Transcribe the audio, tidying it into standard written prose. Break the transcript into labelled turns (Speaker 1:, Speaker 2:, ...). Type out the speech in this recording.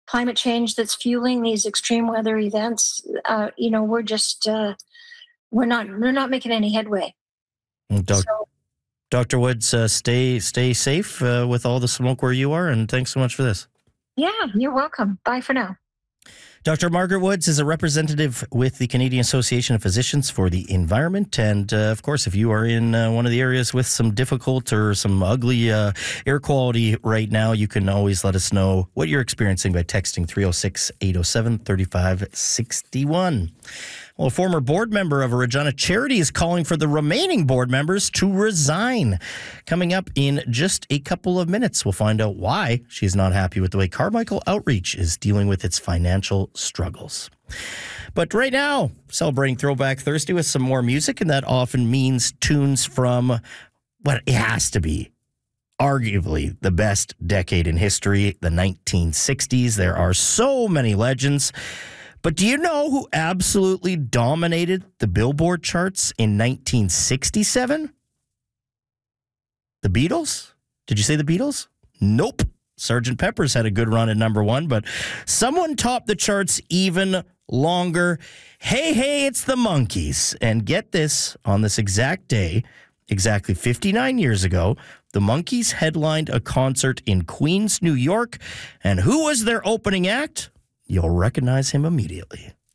Speaker 1: climate change that's fueling these extreme weather events. We're just we're not making any headway.
Speaker 2: Doc,
Speaker 1: So
Speaker 2: Dr. Woods, stay safe with all the smoke where you are, and thanks so much for this.
Speaker 1: yeah, you're welcome. Bye for now.
Speaker 2: Dr. Margaret Woods is a representative with the Canadian Association of Physicians for the Environment. And, of course, if you are in one of the areas with some difficult or some ugly air quality right now, you can always let us know what you're experiencing by texting 306-807-3561. Well, a former board member of a Regina charity is calling for the remaining board members to resign. Coming up in just a couple of minutes, we'll find out why she's not happy with the way Carmichael Outreach is dealing with its financial struggles. But right now, celebrating Throwback Thursday with some more music, and that often means tunes from what it has to be arguably the best decade in history, the 1960s. There are so many legends. But do you know who absolutely dominated the Billboard charts in 1967? The Beatles? Did you say the Beatles? Nope. Sgt. Pepper's had a good run at number one, but someone topped the charts even longer. Hey, it's the Monkees. And get this, on this exact day, exactly 59 years ago, the Monkees headlined a concert in Queens, New York. And who was their opening act? You'll recognize him immediately.